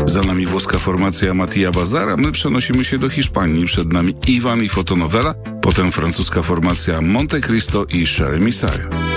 Za nami włoska formacja Mattia Bazara, my przenosimy się do Hiszpanii. Przed nami Iwan i Fotonowela, potem francuska formacja Monte Cristo i Sherry Messiah.